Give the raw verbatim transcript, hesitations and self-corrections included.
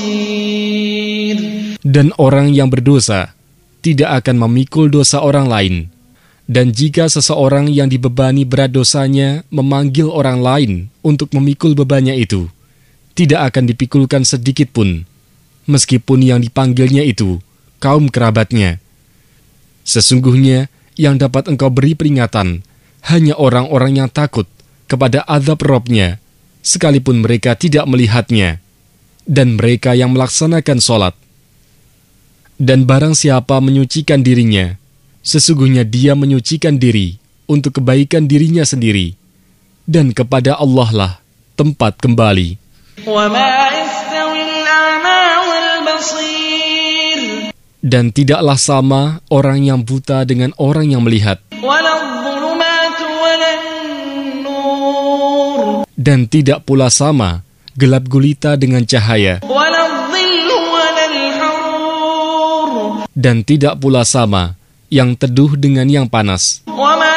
بصير. Dan orang yang berdosa tidak akan memikul dosa orang lain. Dan jika seseorang yang dibebani berat dosanya memanggil orang lain untuk memikul bebannya itu, tidak akan dipikulkan sedikit pun, meskipun yang dipanggilnya itu kaum kerabatnya. Sesungguhnya yang dapat engkau beri peringatan hanya orang-orang yang takut kepada azab Rabb-nya, sekalipun mereka tidak melihatnya, dan mereka yang melaksanakan sholat. Dan barang siapa menyucikan dirinya, sesungguhnya dia menyucikan diri untuk kebaikan dirinya sendiri, dan kepada Allah lah tempat kembali. Dan tidaklah sama orang yang buta dengan orang yang melihat. Dan tidak pula sama gelap gulita dengan cahaya. Dan tidak pula sama yang teduh dengan yang panas.